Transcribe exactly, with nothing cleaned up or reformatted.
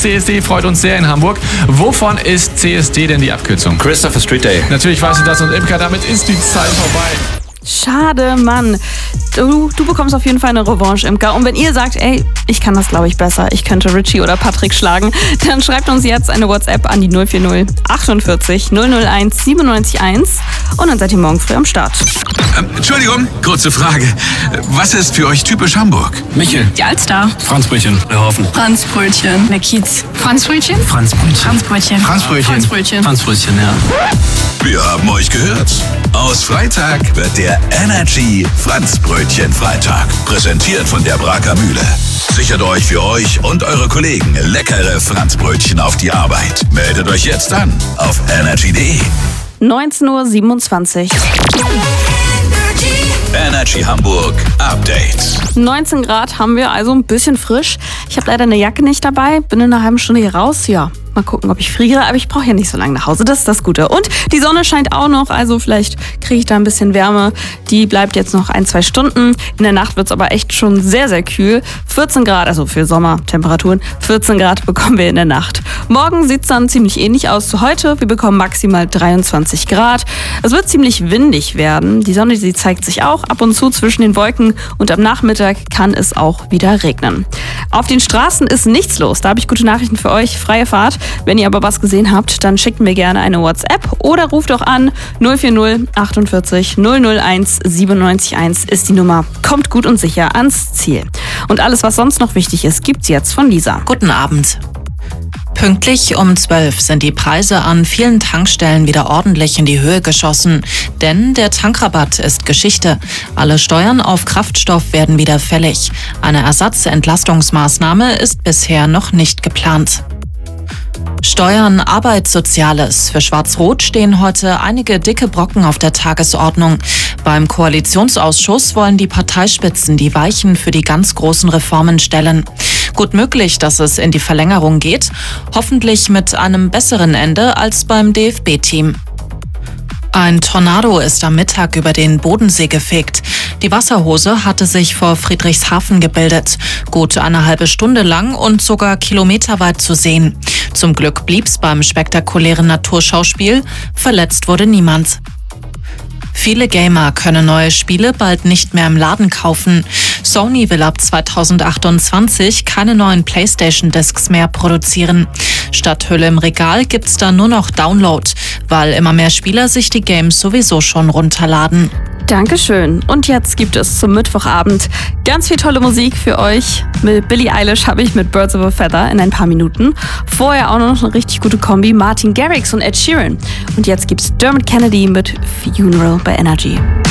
C S D freut uns sehr in Hamburg. Wovon ist C S D denn die Abkürzung? Christopher Street Day. Natürlich weißt du das und Imka, damit ist die Zeit vorbei. Schade, Mann. Du, du bekommst auf jeden Fall eine Revanche, Imka. Und wenn ihr sagt, ey, ich kann das, glaube ich, besser, ich könnte Richie oder Patrick schlagen, dann schreibt uns jetzt eine WhatsApp an die null vier null achtundvierzig null null eins siebenundneunzig eins und dann seid ihr morgen früh am Start. Ähm, Entschuldigung, kurze Frage. Was ist für euch typisch Hamburg? Michel. Die Alster. Franzbrötchen. Der Hafen. Franzbrötchen. Der Kiez. Franzbrötchen. Franzbrötchen. Franzbrötchen. Franzbrötchen. Franzbrötchen. Franzbrötchen, ja. Wir haben euch gehört. Aus Freitag wird der Energy Franzbrötchen Freitag. Präsentiert von der Braker Mühle. Sichert euch für euch und eure Kollegen leckere Franzbrötchen auf die Arbeit. Meldet euch jetzt an auf energy punkt de. neunzehn Uhr siebenundzwanzig. Energy Hamburg Update. neunzehn Grad haben wir, also ein bisschen frisch. Ich habe leider eine Jacke nicht dabei, bin in einer halben Stunde hier raus. Ja, mal gucken, ob ich friere, aber ich brauche ja nicht so lange nach Hause. Das ist das Gute. Und die Sonne scheint auch noch, also vielleicht kriege ich da ein bisschen Wärme. Die bleibt jetzt noch ein, zwei Stunden. In der Nacht wird es aber echt schon sehr, sehr kühl. vierzehn Grad, also für Sommertemperaturen, vierzehn Grad bekommen wir in der Nacht. Morgen sieht es dann ziemlich ähnlich aus zu heute. Wir bekommen maximal dreiundzwanzig Grad. Es wird ziemlich windig werden. Die Sonne, die zeigt sich auch ab und zu zwischen den Wolken und am Nachmittag kann es auch wieder regnen. Auf den Straßen ist nichts los. Da habe ich gute Nachrichten für euch. Freie Fahrt. Wenn ihr aber was gesehen habt, dann schickt mir gerne eine WhatsApp oder ruft auch an. null vier null achtundvierzig null null eins siebenundneunzig eins ist die Nummer. Kommt gut und sicher ans Ziel. Und alles, was sonst noch wichtig ist, gibt's jetzt von Lisa. Guten Abend. Pünktlich um zwölf sind die Preise an vielen Tankstellen wieder ordentlich in die Höhe geschossen. Denn der Tankrabatt ist Geschichte. Alle Steuern auf Kraftstoff werden wieder fällig. Eine Ersatzentlastungsmaßnahme ist bisher noch nicht geplant. Steuern, Arbeit, Soziales. Für Schwarz-Rot stehen heute einige dicke Brocken auf der Tagesordnung. Beim Koalitionsausschuss wollen die Parteispitzen die Weichen für die ganz großen Reformen stellen. Gut möglich, dass es in die Verlängerung geht, hoffentlich mit einem besseren Ende als beim D F B-Team. Ein Tornado ist am Mittag über den Bodensee gefegt. Die Wasserhose hatte sich vor Friedrichshafen gebildet. Gut eine halbe Stunde lang und sogar kilometerweit zu sehen. Zum Glück blieb's beim spektakulären Naturschauspiel. Verletzt wurde niemand. Viele Gamer können neue Spiele bald nicht mehr im Laden kaufen. Sony will ab zweitausendachtundzwanzig keine neuen PlayStation-Discs mehr produzieren. Statt Hülle im Regal gibt's da nur noch Download, weil immer mehr Spieler sich die Games sowieso schon runterladen. Dankeschön. Und jetzt gibt es zum Mittwochabend ganz viel tolle Musik für euch. Mit Billie Eilish habe ich mit Birds of a Feather in ein paar Minuten. Vorher auch noch eine richtig gute Kombi, Martin Garrix und Ed Sheeran. Und jetzt gibt's Dermot Kennedy mit Funeral bei Energy.